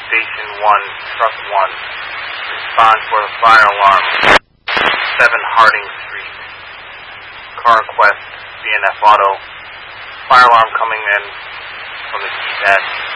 Station 1, Truck 1. Respond for a fire alarm. 7 Harding Street. CarQuest, BNF Auto. Fire alarm coming in from the keypad.